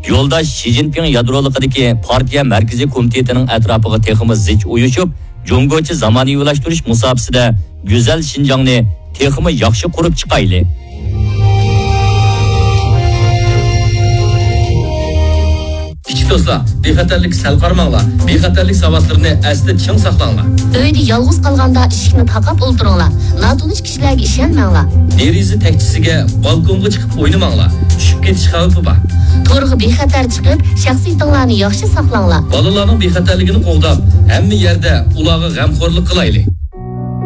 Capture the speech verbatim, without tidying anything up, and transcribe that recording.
yo'ldosh Xi Jinping yadroliqidagi partiya markaziy komitetining atrofiga teximiz zich uyushib, Jungochi zamoniylashtirish musobaqasida go'zal Shinjongni teximi yaxshi qurib chiqayli. Kichik do'stlar, bexatarlik sal qarmanglar. Bexatarlik savatlarini asli ching saqlanglar. Uyda yolg'iz qolganda eshikni taqab o'ltiringlar. Notanish kishilarga ishonmanglar. Deriza tekchisiga balkonga chiqib o'ynamanglar. Tushib ketish xavfi bor. To'g'ri bexatar chiqib, shaxsiyatlarni yaxshi saqlanglar. Bolalarning bexatarligini qo'g'dab, hamma yerda ularga g'amxo'rlik qilaylik.